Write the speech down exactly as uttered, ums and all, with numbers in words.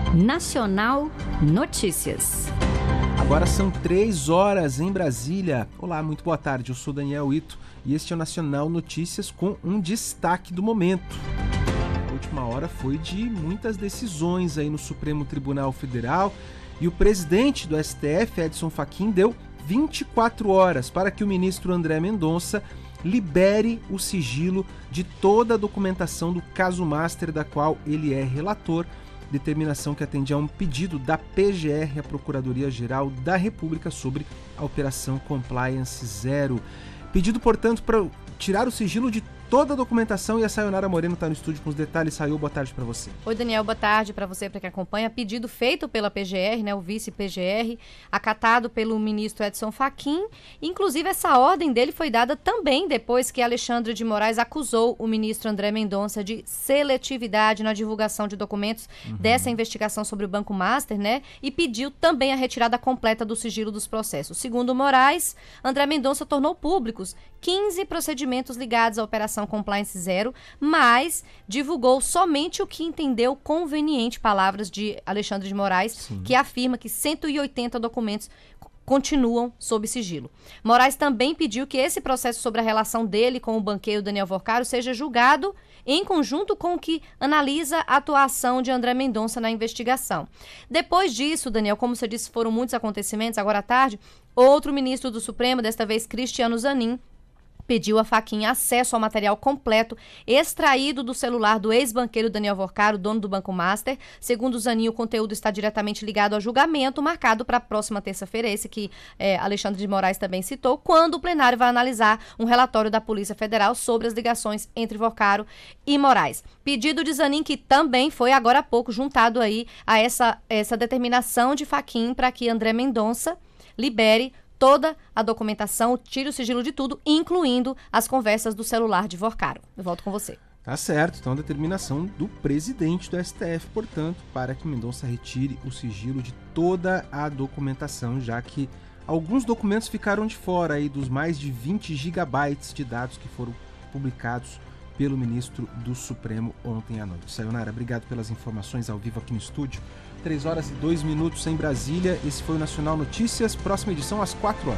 Nacional Notícias. Agora são três horas em Brasília. Olá, muito boa tarde. Eu sou Daniel Ito e este é o Nacional Notícias com um destaque do momento. A última hora foi de muitas decisões aí no Supremo Tribunal Federal e o presidente do S T F, Edson Fachin, deu vinte e quatro horas para que o ministro André Mendonça libere o sigilo de toda a documentação do caso Master, da qual ele é relator, determinação que atende a um pedido da P G R, a Procuradoria-Geral da República, sobre a Operação Compliance Zero. Pedido, portanto, para tirar o sigilo de toda a documentação, e a Sayonara Moreno está no estúdio com os detalhes. Sayo, boa tarde para você. Oi, Daniel, boa tarde para você, para quem acompanha. Pedido feito pela P G R, né, o vice-P G R, acatado pelo ministro Edson Fachin. Inclusive, essa ordem dele foi dada também depois que Alexandre de Moraes acusou o ministro André Mendonça de seletividade na divulgação de documentos uhum. dessa investigação sobre o Banco Master, né, e pediu também a retirada completa do sigilo dos processos. Segundo Moraes, André Mendonça tornou públicos quinze procedimentos ligados à Operação Compliance Zero, mas divulgou somente o que entendeu conveniente, palavras de Alexandre de Moraes, Sim. que afirma que cento e oitenta documentos continuam sob sigilo. Moraes também pediu que esse processo sobre a relação dele com o banqueiro Daniel Vorcaro seja julgado em conjunto com o que analisa a atuação de André Mendonça na investigação. Depois disso, Daniel, como você disse, foram muitos acontecimentos, agora à tarde, outro ministro do Supremo, desta vez Cristiano Zanin, pediu a Fachin acesso ao material completo extraído do celular do ex-banqueiro Daniel Vorcaro, dono do Banco Master. Segundo Zanin, o conteúdo está diretamente ligado ao julgamento marcado para a próxima terça-feira, esse que é, Alexandre de Moraes também citou, quando o plenário vai analisar um relatório da Polícia Federal sobre as ligações entre Vorcaro e Moraes. Pedido de Zanin que também foi agora há pouco juntado aí a essa, essa determinação de Fachin para que André Mendonça libere toda a documentação, tire o sigilo de tudo, incluindo as conversas do celular de Vorcaro. Eu volto com você. Tá certo, então a determinação do presidente do S T F, portanto, para que Mendonça retire o sigilo de toda a documentação, já que alguns documentos ficaram de fora aí dos mais de vinte gigabytes de dados que foram publicados pelo ministro do Supremo ontem à noite. Sayonara, obrigado pelas informações ao vivo aqui no estúdio. três horas e dois minutos em Brasília. Esse foi o Nacional Notícias. Próxima edição às quatro horas.